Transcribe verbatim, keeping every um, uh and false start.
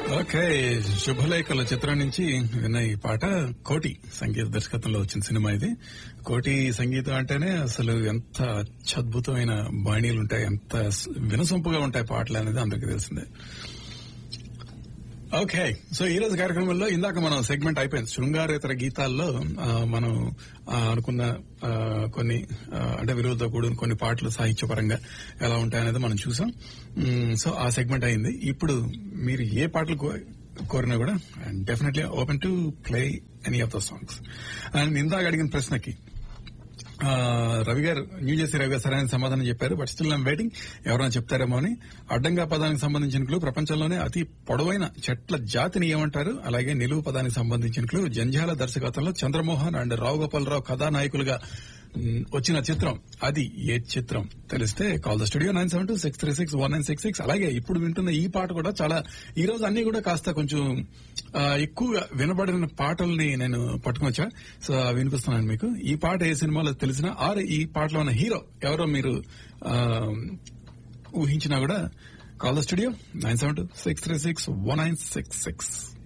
Okay, శుభలేఖల చిత్రం నుంచి విన్న ఈ పాట కోటి సంగీత దర్శకత్వంలో వచ్చిన సినిమా ఇది. కోటి సంగీతం అంటేనే అసలు ఎంత అద్భుతమైన బాణీలు ఉంటాయి, ఎంత వినసొంపుగా ఉంటాయి పాటలు అనేది అందరికీ తెలిసిందే. ఓకే, సో ఈ రోజు కార్యక్రమంలో ఇందాక మనం సెగ్మెంట్ అయిపోయింది. శృంగారేతర గీతాల్లో మనం అనుకున్న కొన్ని అంటే విలువలతో కూడిన కొన్ని పాటలు సాహిత్యపరంగా ఎలా ఉంటాయనేది మనం చూసాం. సో ఆ సెగ్మెంట్ అయింది. ఇప్పుడు మీరు ఏ పాటలు కోరినా కూడా definitely open to play any of the songs. And ఇందాక అడిగిన ప్రశ్నకి రవి గారు, న్యూ జెర్సీ రవి గారు సరైన సమాధానం చెప్పారు. బట్ స్టిల్ ఐమ్ వెయిటింగ్ ఎవరైనా చెప్తారేమో అని. అడ్డంగా పదానికి సంబంధించిన క్లూ, ప్రపంచంలోనే అతి పొడవైన చెట్ల జాతిని ఏమంటారు? అలాగే నిలువు పదానికి సంబంధించిన క్లూ, జంధ్యాల దర్శకత్వంలో చంద్రమోహన్ అండ్ రావు గోపాలరావు కథానాయకులుగా వచ్చిన చిత్రం, అది ఏ చిత్రం తెలిస్తే call the studio nine seven two six three six one nine six six. అలాగే ఇప్పుడు వింటున్న ఈ పాట కూడా చాలా, ఈ రోజు అన్ని కూడా కాస్త కొంచెం ఎక్కువగా వినబడిన పాటల్ని నేను పట్టుకొచ్చా. సో వినిపిస్తున్నాను మీకు. ఈ పాట ఏ సినిమాలో తెలిసినా ఆర్ ఈ పాటలో ఉన్న హీరో ఎవరో మీరు ఊహించినా కూడా call the studio nine seven two six three six one nine six six.